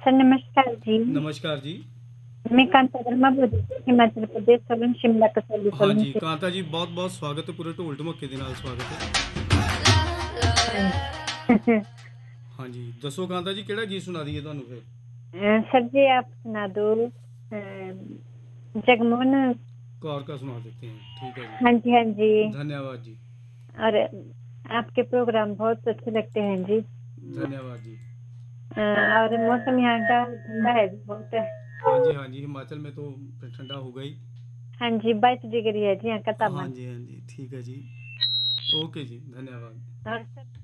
Sir नमस्कार जी। नमस्कार जी। मैं कांता वर्मा बोल रही हूँ, हिमाचल प्रदेश सोलन शिमला कसौली हाँ सोलन जी से। कांता जी, बहुत बहुत स्वागत है, पूरे ढोल ढमक्के ਦੇ ਨਾਲ स्वागत है। हाँ जी। हाँ जी, दसो कांता जी, ਕਿਹੜਾ गीत सुना दीए ਤੁਹਾਨੂੰ फिर। सर जी आप सुना दो जगमोहन। कौर का सुना देते हैं, ठीक है हाँ जी हाँ जी। जी। धन्यवाद जी। और आपके प्रोग्राम बहुत अच्छे लगते हैं जी। धन्यवाद जी। और मौसम यहाँ का ठंडा है जी बहुत। हाँ जी, हिमाचल में तो फिर ठंडा होगा ही। हाँ जी 22 डिग्री है जी यहाँ का हाँ तापमान। जी हाँ जी, ठीक है जी। ओके जी, धन्यवाद। और सर